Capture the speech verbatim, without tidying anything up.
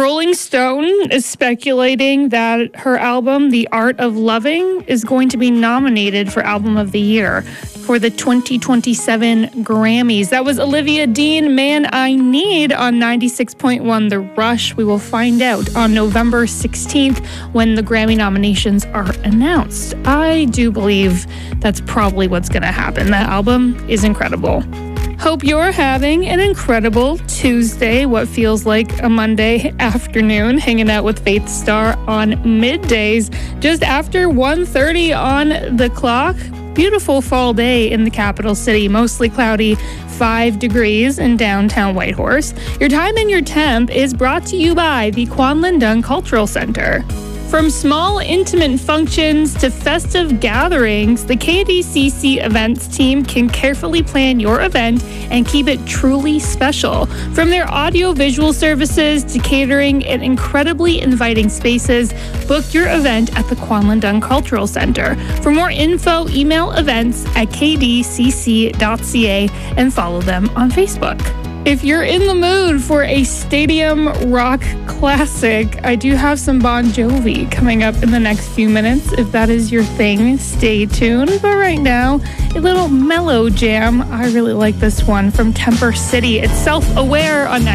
Rolling Stone is speculating that her album, The Art of Loving, is going to be nominated for Album of the Year for the twenty twenty-seven Grammys. That was Olivia Dean, Man I Need, on ninety-six point one The Rush. We will find out on November sixteenth when the Grammy nominations are announced. I do believe that's probably what's going to happen. That album is incredible. Hope you're having an incredible Tuesday, what feels like a Monday afternoon, hanging out with Faith Star on middays, just after one thirty on the clock. Beautiful fall day in the capital city, mostly cloudy, five degrees in downtown Whitehorse. Your time and your temp is brought to you by the Kwan Lin Dun Cultural Center. From small, intimate functions to festive gatherings, the K D C C events team can carefully plan your event and keep it truly special. From their audio-visual services to catering and incredibly inviting spaces, book your event at the Kwan Lin Dun Cultural Center. For more info, email events at k d c c dot c a and follow them on Facebook. If you're in the mood for a stadium rock classic, I do have some Bon Jovi coming up in the next few minutes. If that is your thing, stay tuned. But right now, a little mellow jam. I really like this one from Temper City. It's Self-Aware on